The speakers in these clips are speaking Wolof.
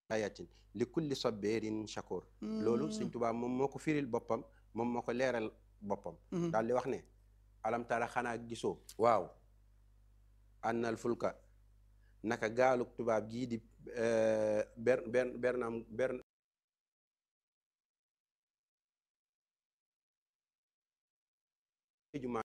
ayatin li kulli sabirin shakur loolu Sëñ Tuubaa moom moo ko firil boppam moom moo ko leeral boppam daal di wax ne alam tara xanaa gisoo waaw annal fulka naka gaaluk tubaab gii di bernam jumaa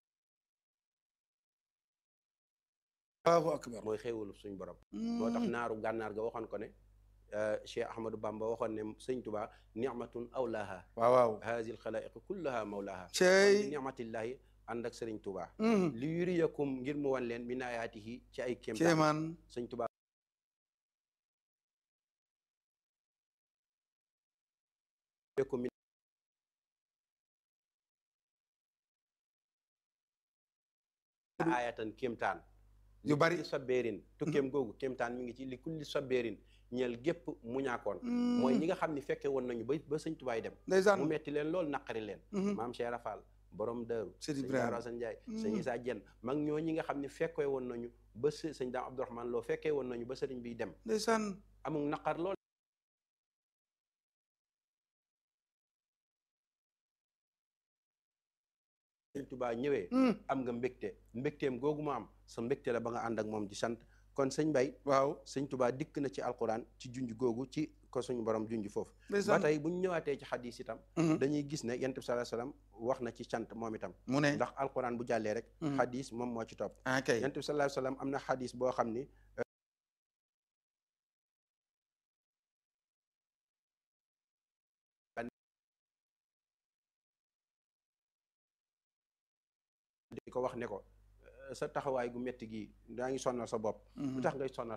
Allahu akbar mooy xéewalu suñ borom moo tax naaru gànnaar ga waxoon ko ne Cheikh Ahmadou Bamba waxoon ne Sëñ Tuubaa nicmatun awlaha waaw waaw haazil xalaa'iq kullaha mawlaha cey nicmatillahi ànd ak Sëriñ Tuubaa li yuriyakum ngir mu wan leen min ayaatihi ci ay kéemaan Sëñ Tuubaa ko min ayatan kéemtaan yu bari sabbeerin tukkeem googu kéemtaan mi ngi ci li kulli sabbeerin ñeel gépp muñaakoon mooy ñi nga xam ne fekke woon nañu ba Sëñ Tuubaa dem ndeysaan mu metti leen loolu naqari leen maam Cheikh Rafal borom Daaru Sëñ sëñ Ibrahima Daaru Asan Njaay sëñ Isaa Jenn mag ñoo ñi nga xam ne fekkee woon nañu ba sëñ Daam Abdourahmane Lo fekkee woon nañu ba sëriñ biy dem ndeysaan amul naqar lool Sëñ Tuubaa ñëwee am nga mbégteem googu mu am sa mbégte la ba nga ànd ak moom di sant kon sëñ Bay waaw Sëñ Tuubaa dikk na ci alquran ci junj googu ci ko suñu borom junj foofu ndeysaan ba tey bu ñu ñëwaatee ci xadis itam dañuy gis ne yonent bi sallallahu alayhi wasallam wax na ci cant moom itam mu ne ndax alquran bu jàllee rek xadis moom moo ci topp kay yonent bi sallallahu alayhi wasallam am na xadis boo xam ni di ko wax ne ko sa taxawaay gu metti gi daa ngi sonnal sa bopp lu tax ngay sonnal